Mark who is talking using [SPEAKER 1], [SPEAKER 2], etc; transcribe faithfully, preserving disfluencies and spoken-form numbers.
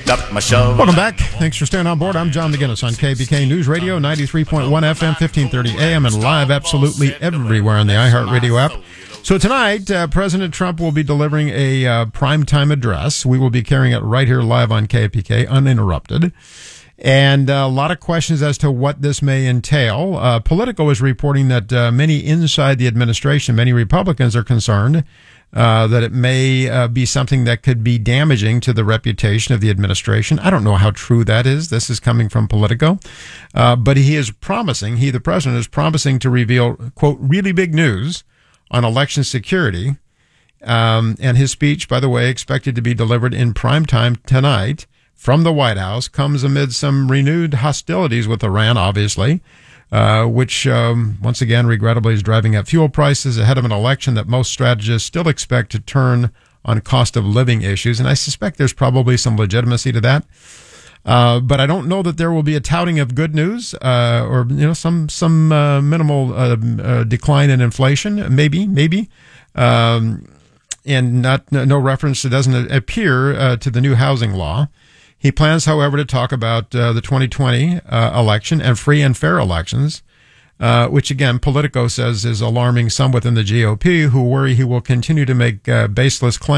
[SPEAKER 1] picked up my shovel.
[SPEAKER 2] Welcome back. Thanks for staying on board. I'm John McGinnis on K B K News Radio, ninety-three point one F M, fifteen thirty A M, and live absolutely everywhere on the iHeartRadio app. So tonight, uh, President Trump will be delivering a uh, primetime address. We will be carrying it right here live on K P K, uninterrupted. And uh, a lot of questions as to what this may entail. Uh, Politico is reporting that uh, many inside the administration, many Republicans are concerned uh, that it may uh, be something that could be damaging to the reputation of the administration. I don't know how true that is. This is coming from Politico. Uh, but he is promising, he, the president, is promising to reveal, quote, really big news on election security. Um, and his speech, by the way, expected to be delivered in prime time tonight from the White House, comes amid some renewed hostilities with Iran, obviously, uh, which, um, once again, regrettably is driving up fuel prices ahead of an election that most strategists still expect to turn on cost of living issues. And I suspect there's probably some legitimacy to that. Uh, but I don't know that there will be a touting of good news, uh, or, you know, some, some, uh, minimal, uh, uh, decline in inflation. Maybe, maybe. Um, and not, no reference, it doesn't appear, uh, to the new housing law. He plans, however, to talk about uh, the twenty twenty uh, election and free and fair elections, uh, which, again, Politico says is alarming some within the G O P, who worry he will continue to make uh, baseless claims